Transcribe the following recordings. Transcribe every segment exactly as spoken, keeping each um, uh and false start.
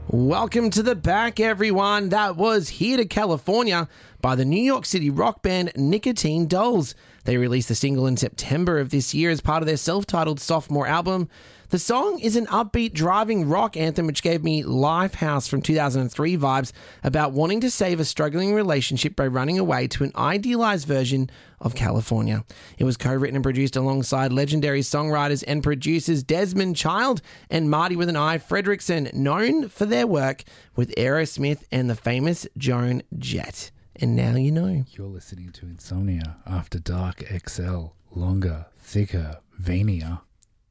Welcome to the back, everyone. That was Here to California by the New York City rock band Nicotine Dolls. They released the single in September of this year as part of their self-titled sophomore album. The song is an upbeat driving rock anthem which gave me Lifehouse from two thousand three vibes about wanting to save a struggling relationship by running away to an idealized version of California. It was co-written and produced alongside legendary songwriters and producers Desmond Child and Marty with an I Fredrickson, known for their work with Aerosmith and the famous Joan Jett. And now you know. You're listening to Insomnia After Dark X L. Longer, thicker, veinier.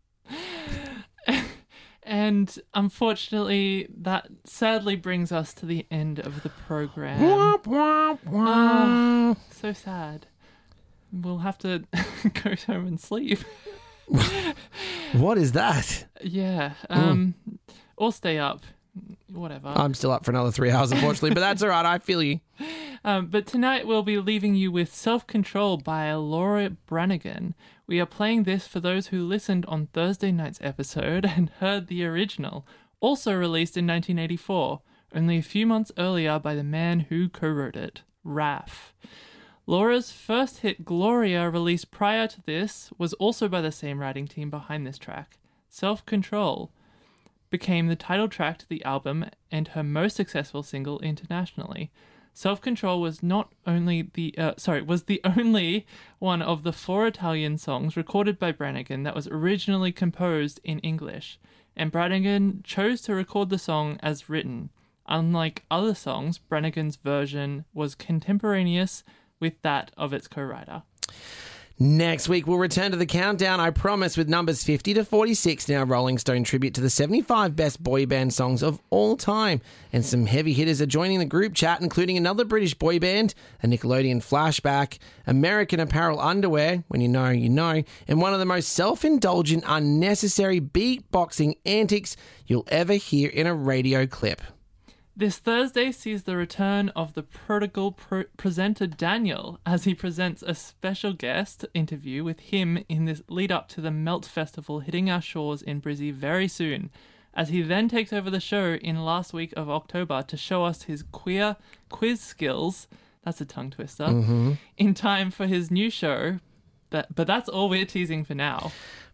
And unfortunately, that sadly brings us to the end of the program. Womp, womp, womp. Oh, so sad. We'll have to go home and sleep. What is that? Yeah. Um, mm. Or stay up. Whatever. I'm still up for another three hours, unfortunately, but that's all right. I feel you. Um, but tonight we'll be leaving you with Self-Control by Laura Branigan. We are playing this for those who listened on Thursday night's episode and heard the original, also released in nineteen eighty-four, only a few months earlier by the man who co-wrote it, Raph. Laura's first hit, Gloria, released prior to this, was also by the same writing team behind this track. Self-Control became the title track to the album and her most successful single internationally. Self-Control was not only the uh, sorry was the only one of the four Italian songs recorded by Branigan that was originally composed in English, and Branigan chose to record the song as written. Unlike other songs, Branigan's version was contemporaneous with that of its co-writer. Next week, we'll return to the countdown, I promise, with numbers fifty to forty-six in our Rolling Stone tribute to the seventy-five best boy band songs of all time. And some heavy hitters are joining the group chat, including another British boy band, a Nickelodeon flashback, American Apparel underwear, when you know, you know, and one of the most self-indulgent, unnecessary beatboxing antics you'll ever hear in a radio clip. This Thursday sees the return of the prodigal pro- presenter Daniel as he presents a special guest interview with him in this lead up to the Melt Festival hitting our shores in Brizzy very soon, as he then takes over the show in last week of October to show us his queer quiz skills, that's a tongue twister, mm-hmm. in time for his new show, but, but that's all we're teasing for now.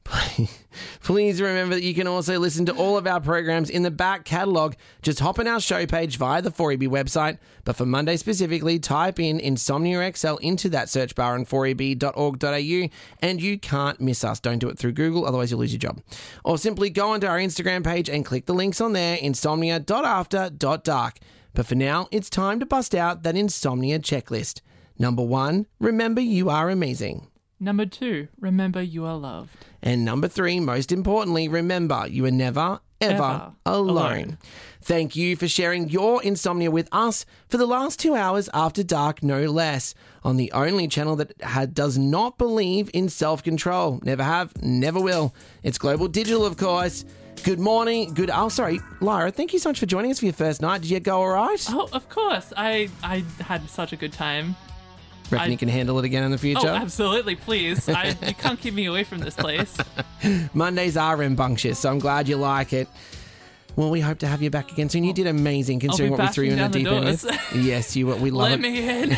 Please remember that you can also listen to all of our programs in the back catalogue. Just hop on our show page via the four E B website. But for Monday specifically, type in Insomnia X L into that search bar on four e b dot org dot a u and you can't miss us. Don't do it through Google, otherwise you'll lose your job. Or simply go onto our Instagram page and click the links on there, insomnia dot after dot dark. But for now, it's time to bust out that Insomnia checklist. Number one, remember you are amazing. Number two, remember you are loved. And number three, most importantly, remember you are never, ever, ever alone. alone. Thank you for sharing your insomnia with us for the last two hours after dark, no less, on the only channel that ha- does not believe in self-control. Never have, never will. It's Global Digital, of course. Good morning. Good. Oh, sorry, Lyra. Thank you so much for joining us for your first night. Did you go all right? Oh, of course. I I had such a good time. Reckon I, you can handle it again in the future? Oh, absolutely, please. I, you can't keep me away from this place. Mondays are rambunctious, so I'm glad you like it. Well, we hope to have you back again soon. You did amazing considering what we threw you in the deep end with. Yes, you we love Let it. me in.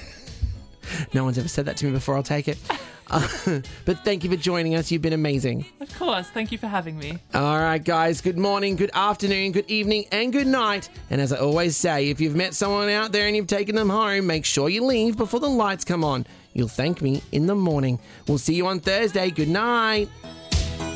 No one's ever said that to me before. I'll take it. Uh, but thank you for joining us. You've been amazing. Of course. Thank you for having me. All right, guys. Good morning, good afternoon, good evening, and good night. And as I always say, if you've met someone out there and you've taken them home, make sure you leave before the lights come on. You'll thank me in the morning. We'll see you on Thursday. Good night.